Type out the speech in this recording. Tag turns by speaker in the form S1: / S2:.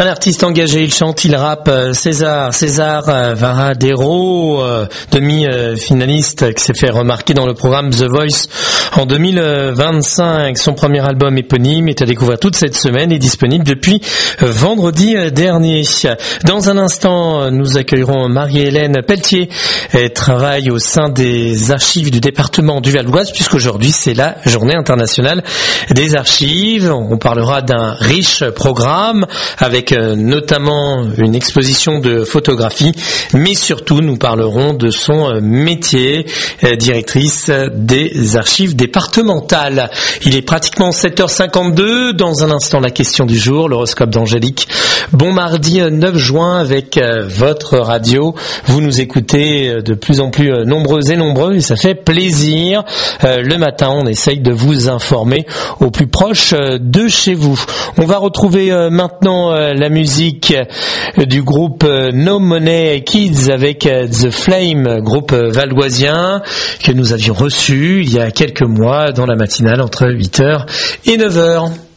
S1: Un artiste engagé, il chante, il rappe, César Varadero, demi-finaliste qui s'est fait remarquer dans le programme The Voice en 2025. Son premier album éponyme est à découvrir toute cette semaine et disponible depuis vendredi dernier. Dans un instant, nous accueillerons Marie-Hélène Pelletier. Elle travaille au sein des archives du département du Val-d'Oise puisqu'aujourd'hui c'est la journée internationale des archives. On parlera d'un riche programme avec notamment une exposition de photographie, mais surtout nous parlerons de son métier, directrice des archives départementales. Il est pratiquement 7h52, dans un instant la question du jour, l'horoscope d'Angélique. Bon mardi 9 juin avec votre radio, vous nous écoutez de plus en plus nombreux et nombreux et ça fait plaisir. Le matin on essaye de vous informer au plus proche de chez vous. On va retrouver maintenant la musique du groupe No Money Kids avec The Flame, groupe valdoisien que nous avions reçu il y a quelques mois dans la matinale entre 8h et 9h.